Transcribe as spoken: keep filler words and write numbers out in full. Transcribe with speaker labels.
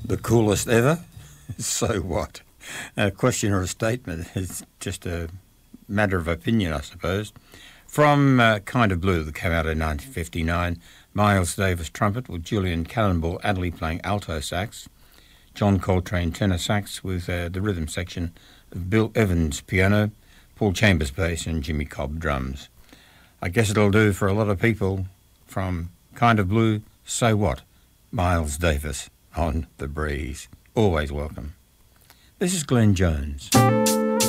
Speaker 1: The coolest ever? So what? A question or a statement? It's just a matter of opinion, I suppose. From uh, Kind of Blue, that came out in nineteen fifty-nine, Miles Davis trumpet with Julian Cannonball Adderley playing alto sax, John Coltrane tenor sax with uh, the rhythm section of Bill Evans piano, Paul Chambers bass and Jimmy Cobb drums. I guess it'll do for a lot of people. From Kind of Blue, So What? Miles Davis on The Breeze. Always welcome. This is Glenn Jones.